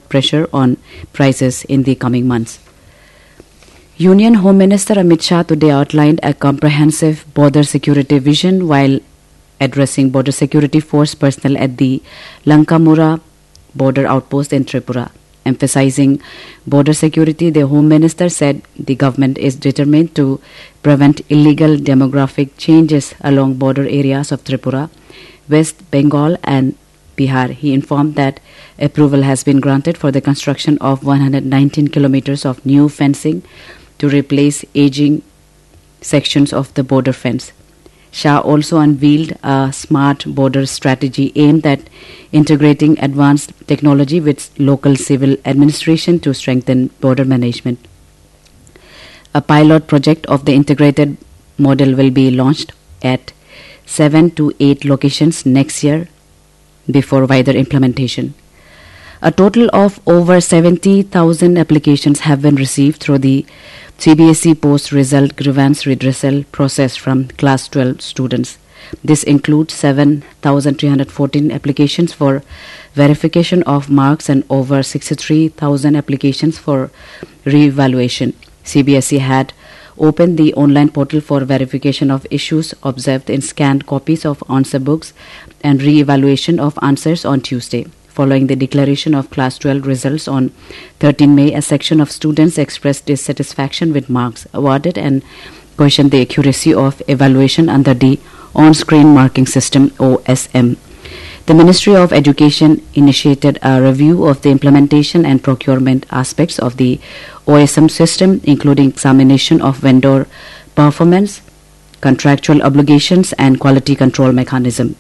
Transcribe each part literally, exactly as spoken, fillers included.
pressure on prices in the coming months. Union Home Minister Amit Shah today outlined a comprehensive border security vision while addressing border security force personnel at the Lankamura border outpost in Tripura. Emphasizing border security, the Home Minister said the government is determined to prevent illegal demographic changes along border areas of Tripura, West Bengal and Bihar. He informed that approval has been granted for the construction of one hundred nineteen kilometers of new fencing to replace aging sections of the border fence. Shah also unveiled a smart border strategy aimed at integrating advanced technology with local civil administration to strengthen border management. A pilot project of the integrated model will be launched at seven to eight locations next year before wider implementation. A total of over seventy thousand applications have been received through the C B S E post-result grievance redressal process from Class twelve students. This includes seven thousand three hundred fourteen applications for verification of marks and over sixty-three thousand applications for re-evaluation. C B S E had opened the online portal for verification of issues observed in scanned copies of answer books and re-evaluation of answers on Tuesday. Following the declaration of Class twelve results on thirteenth May, a section of students expressed dissatisfaction with marks awarded and questioned the accuracy of evaluation under the on-screen marking system O S M. The Ministry of Education initiated a review of the implementation and procurement aspects of the O S M system, including examination of vendor performance, contractual obligations, and quality control mechanism.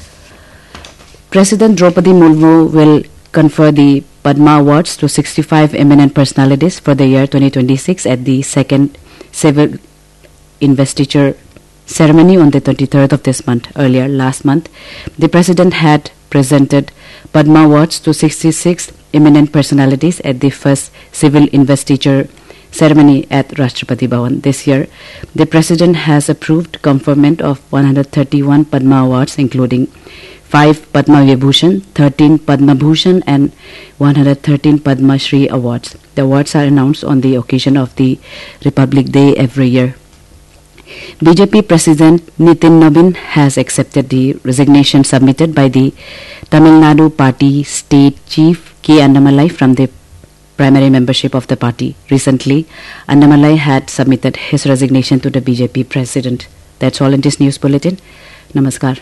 President Draupadi Murmu will confer the Padma Awards to sixty-five eminent personalities for the year twenty twenty-six at the second civil investiture ceremony on the twenty-third of this month. Earlier, last month, the President had presented Padma Awards to sixty-six eminent personalities at the first civil investiture ceremony at Rashtrapati Bhavan. This year, the President has approved conferment of one hundred thirty-one Padma Awards, including five Padma Vibhushan, thirteen Padma Bhushan, and one hundred thirteen Padma Shri awards. The awards are announced on the occasion of the Republic Day every year. B J P President Nitin Nabin has accepted the resignation submitted by the Tamil Nadu Party State Chief K. Annamalai from the primary membership of the party. Recently, Annamalai had submitted his resignation to the B J P President. That's all in this news bulletin. Namaskar.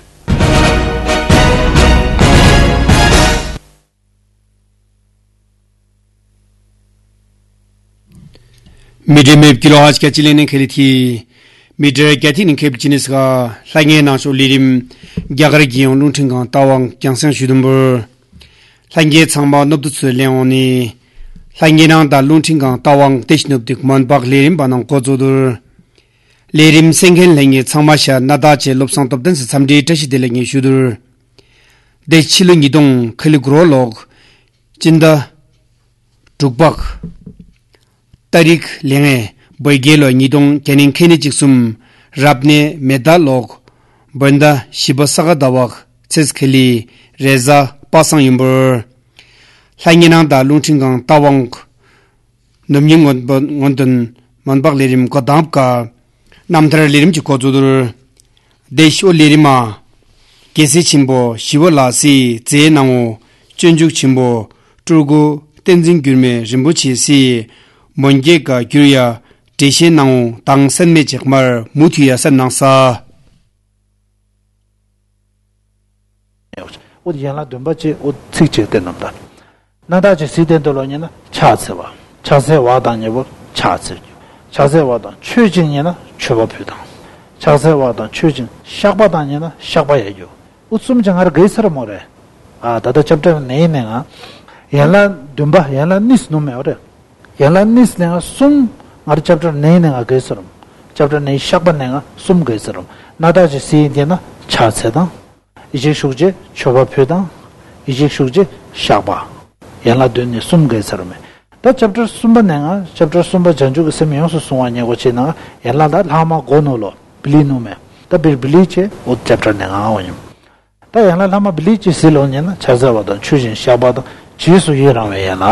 Media map kilo आज क्या चले ने खेली थी media क्या थी निके business का लाइंगे ना शो लिरिम ग्यारह गियों लुंटिंगा तावांग जांसन शुदुंबर लाइंगे चांबा नब्दु चलेंगे लाइंगे ना दा लुंटिंगा तावांग तेजनब दिक मन बाग लिरिम बानंग कोजोदुर लिरिम सेंगेन लाइंगे चांबा शा नादा चे लोबसंग तबदन से समझे टशी दिलेंगे शुदुर देश चिलुंगी दों खेली ग्रो लोग जिंदा टुकबाक तारीख लेंगे बैगेलो निदों केनिंग केनि जिक्सुम राबने मेदालोग बंदा शिबसगा दावाक चेस खेली रेजा पासंग यम्बर लाइंगिना दा लुंटिंगां Tawang नमयिंग ngondon manbak lerim kodam ka namdra lerim ji kojudur desh o lerima kesi chimbo shiwola si je nango chunjuk chimbo turgu tenzing gyurme rimbuchi si Monge ka gyuya deshe nang tang sen me chekmar muthiya san nang sa od yana dumba che od sikche den namda nada che siden dolo nyana cha sewa cha se wa dan yebo cha se cha se wa dan chujin yana choba pyoda cha se wa dan chujin shakba dan yana shakba yeyo utsum jangar geisar more a dada chapter nei nenga yana dumba yana nis no me ore Yalanis nenga sum ar chapter nine nenga gesarum chapter nine shakban nenga sum gesarum nada je si dena cha seda ije shugje choba pyoda ije shugje shaba yala dönne sum gesarum da chapter sumba nenga chapter sumba janju ge semyo su suwanya go chena yala da lama gonolo blinu me da bir biliche o chapter nenga awanyam da yala lama biliche silonya na chaza wada chujin shaba da jisu yera me yana